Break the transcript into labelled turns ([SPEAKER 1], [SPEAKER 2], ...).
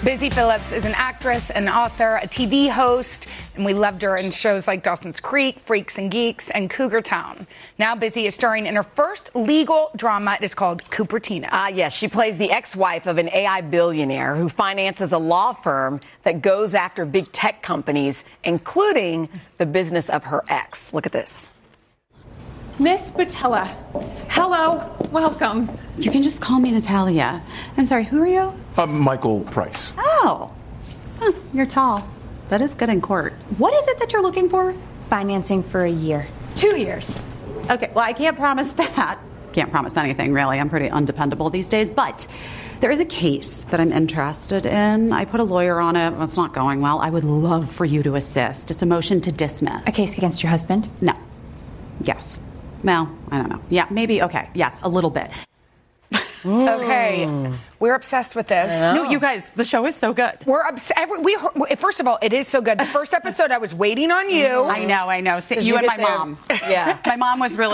[SPEAKER 1] Busy Phillips is an actress, an author, a TV host, and we loved her in shows like Dawson's Creek, Freaks and Geeks, and Cougar Town. Now Busy is starring in her first legal drama. It is called Cupertino.
[SPEAKER 2] Yes, she plays the ex-wife of an AI billionaire who finances a law firm that goes after big tech companies, including the business of her ex. Look at this.
[SPEAKER 3] Miss Botella, hello, welcome.
[SPEAKER 4] You can just call me Natalia. I'm sorry, who are you?
[SPEAKER 5] Michael Price.
[SPEAKER 4] Oh, you're tall. That is good in court. What is it that you're looking for?
[SPEAKER 3] Financing for a year. 2 years.
[SPEAKER 4] Okay, well, I can't promise that. Can't promise anything, really. I'm pretty undependable these days, but there is a case that I'm interested in. I put a lawyer on it. It's not going well. I would love for you to assist. It's a motion to dismiss.
[SPEAKER 3] A case against your husband?
[SPEAKER 4] No. Yes. Well, I don't know. Yeah, maybe. Okay. Yes, a little bit.
[SPEAKER 1] Okay, we're obsessed with this.
[SPEAKER 4] No, you guys, the show is so good.
[SPEAKER 1] We're first of all, it is so good. The first episode, I was waiting on you.
[SPEAKER 4] I know. You and my mom.
[SPEAKER 2] Yeah.
[SPEAKER 4] My mom was really